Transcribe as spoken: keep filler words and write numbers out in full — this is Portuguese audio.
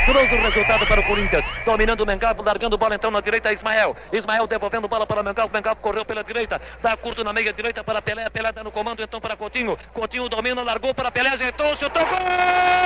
desastroso resultado para o Corinthians. Dominando o Mengapo, largando bola então na direita, Ismael. Ismael devolvendo bola para o Mengapo. Mengapo correu pela direita, dá curto na meia direita para Pelé. Pelé dá no comando então para Coutinho. Coutinho domina, largou para Pelé, ajeitou, chutou, gol!